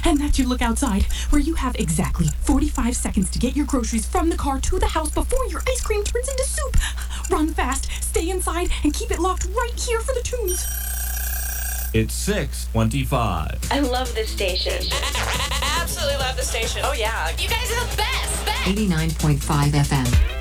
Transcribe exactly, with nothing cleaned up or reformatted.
And that's your look outside, where you have exactly forty-five seconds to get your groceries from the car to the house before your ice cream turns into soup. Run fast, stay inside, and keep it locked right here for the tunes. It's six twenty-five. I love this station. Absolutely love the station. Oh, yeah. You guys are the best. best. eighty-nine point five F M.